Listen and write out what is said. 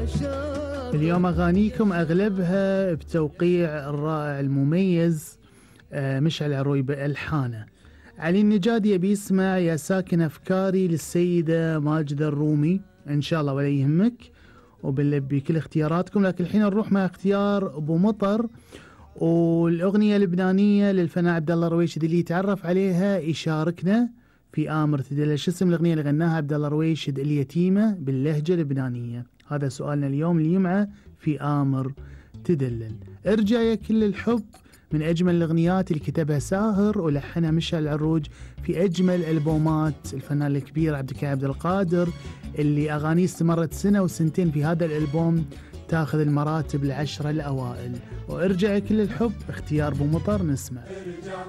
اليوم أغانيكم أغلبها بتوقيع الرائع المميز مشعل عروي بألحانه. علي النجاد يبي يسمع يا ساكن أفكاري للسيدة ماجدة الرومي، إن شاء الله ولا يهمك وبنلبي كل اختياراتكم. لكن الحين نروح مع اختيار أبو مطر والأغنية اللبنانية للفنان عبد الله رويشد اللي يتعرف عليها يشاركنا في آمر تدلل. شو اسم الأغنية اللي غناها عبد الله رويشد اليتيمة باللهجة اللبنانية؟ هذا سؤالنا اليوم اليمعة في آمر تدلل. ارجع يا كل الحب من أجمل الأغنيات اللي كتبها ساهر ولحنها مشعل العروج في أجمل ألبومات الفنان الكبير عبد الكريم عبد القادر، اللي أغانيه استمرت سنة وسنتين في هذا الألبوم تاخذ المراتب ال10 الأوائل. وارجع يا كل الحب اختيار أبو مطر، نسمع.